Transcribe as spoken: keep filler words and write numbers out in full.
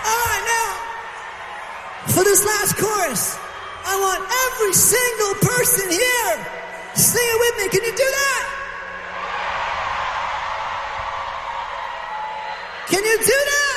All right, now, for this last chorus, I want every single person here to sing it with me. Can you do that? Can you do that?